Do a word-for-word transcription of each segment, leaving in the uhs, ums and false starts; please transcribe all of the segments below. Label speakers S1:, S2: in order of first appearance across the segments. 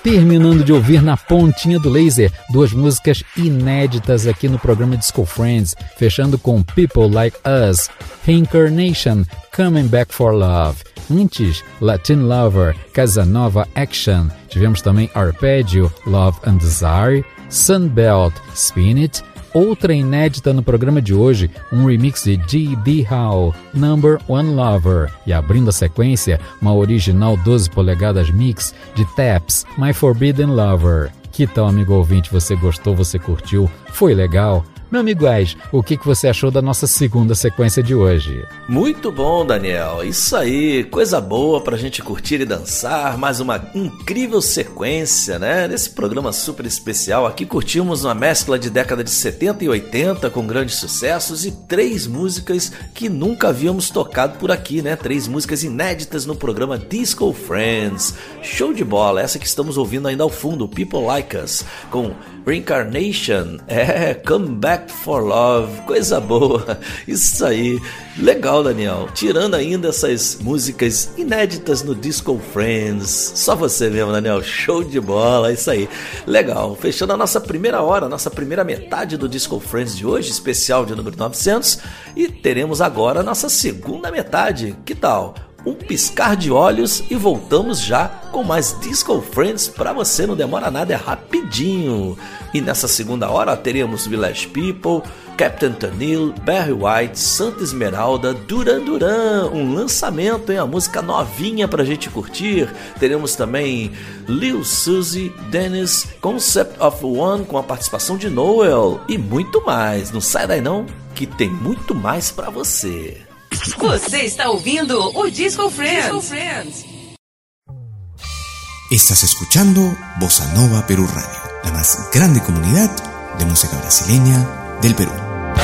S1: Terminando de ouvir na pontinha do laser duas músicas inéditas aqui no programa Disco Friends, fechando com People Like Us, Reincarnation, Coming Back for Love. Antes, Latin Lover, Casanova Action. Tivemos também Arpeggio, Love and Desire, Sunbelt, Spin It. Outra inédita no programa de hoje, um remix de G D Howe, Number One Lover. E abrindo a sequência, uma original doze polegadas mix de Taps, My Forbidden Lover. Que tal, amigo ouvinte? Você gostou? Você curtiu? Foi legal? Meu amigo Ais, o que você achou da nossa segunda sequência de hoje?
S2: Muito bom, Daniel. Isso aí, coisa boa pra gente curtir e dançar. Mais uma incrível sequência, né? Nesse programa super especial. Aqui curtimos uma mescla de década de setenta e oitenta com grandes sucessos e três músicas que nunca havíamos tocado por aqui, né? Três músicas inéditas no programa Disco Friends. Show de bola. Essa que estamos ouvindo ainda ao fundo, People Like Us, com Reincarnation, é, Come Back for Love, coisa boa, isso aí, legal, Daniel, tirando ainda essas músicas inéditas no Disco Friends, só você mesmo, Daniel, show de bola, isso aí, legal, fechando a nossa primeira hora, a nossa primeira metade do Disco Friends de hoje, especial de número novecentos, e teremos agora a nossa segunda metade, que tal? Um piscar de olhos e voltamos já com mais Disco Friends para você, não demora nada, é rapidinho. E nessa segunda hora teremos Village People, Captain Tennille, Barry White, Santa Esmeralda, Duran Duran, um lançamento, hein? A música novinha pra gente curtir. Teremos também Lil Suzy, Dennis, Concept of One com a participação de Noel e muito mais. Não sai daí não, que tem muito mais pra você.
S3: Você está ouvindo o Disco Friends. Disco Friends.
S4: Estás escuchando Bossa Nova Perú Radio, la más grande comunidad de música brasileña del Perú.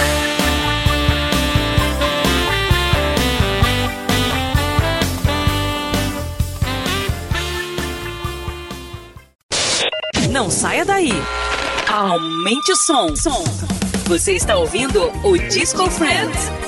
S3: Não saia daí. Aumente o som. Som. Você está ouvindo o Disco Friends.